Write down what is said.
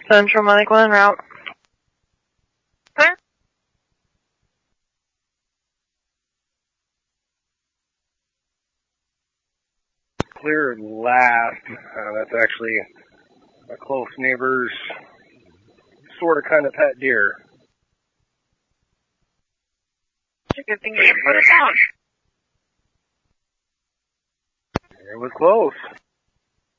Central Mike 1 route. Cleared last. That's actually a close neighbor's sort of kind of pet deer. It's a good thing you didn't put it down. It was close.